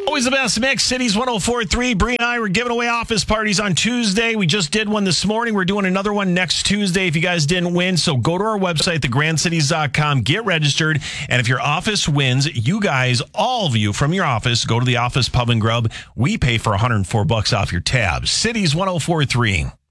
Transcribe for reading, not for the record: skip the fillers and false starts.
Always the best mix. Cities 104.3. Bree and I were giving away office parties on Tuesday. We just did one this morning. We're doing another one next Tuesday if you guys didn't win. So go to our website, thegrandcities.com, get registered. And if your office wins, you guys, all of you from your office, go to the office pub and grub. We pay for $104 off your tab. Cities 104.3.